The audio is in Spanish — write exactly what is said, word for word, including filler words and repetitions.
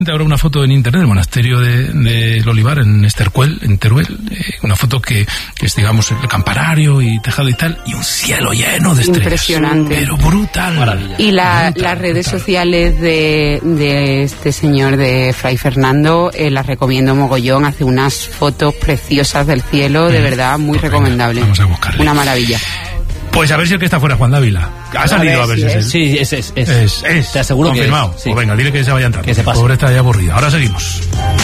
Ahora una foto en internet del monasterio de, de El Olivar en Estercuel, en Teruel, eh, una foto que, que es, digamos, el campanario y tejado y tal, y un cielo lleno de estrellas. Impresionante. Pero brutal. Maravilla. Y la, brutal, las redes brutal. sociales de, de este señor, de Fray Fernando, eh, las recomiendo mogollón, hace unas fotos preciosas del cielo, de verdad, muy pues recomendable. Venga, vamos a buscarle. Una maravilla. Pues a ver si el que está fuera es Juan Dávila. Ha salido a ver si es él. Sí, es, es, es. Es, es. Te aseguro confirmado. que es. Sí. Pues venga, dile que se vaya entrando. Que se pase. El pobre está ya aburrido. Ahora seguimos.